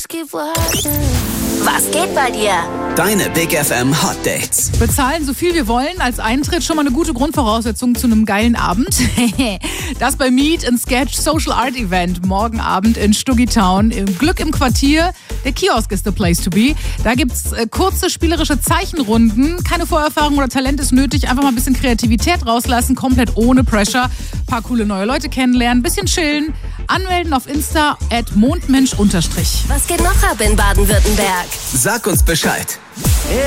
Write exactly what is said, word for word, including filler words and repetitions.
keep working. Was geht bei dir? Deine Big F M Hot Dates. Bezahlen so viel wir wollen als Eintritt schon mal eine gute Grundvoraussetzung zu einem geilen Abend. Das bei Meet and Sketch Social Art Event morgen Abend in Stuggy Town. Glück im Quartier. Der Kiosk ist the place to be. Da gibt's äh, kurze spielerische Zeichenrunden. Keine Vorerfahrung oder Talent ist nötig. Einfach mal ein bisschen Kreativität rauslassen. Komplett ohne Pressure. Paar coole neue Leute kennenlernen. Bisschen chillen. Anmelden auf Insta at mondmensch unterstrich. Was geht noch ab in Baden-Württemberg? Sag uns Bescheid.